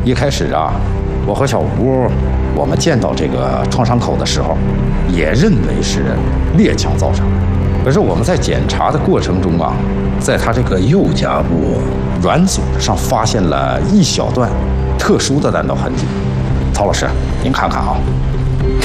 一开始啊，我和小吴，我们见到这个创伤口的时候，也认为是猎枪造成的。可是我们在检查的过程中啊，在他这个右颊部软组织上发现了一小段特殊的弹道痕迹。曹老师，您看看啊，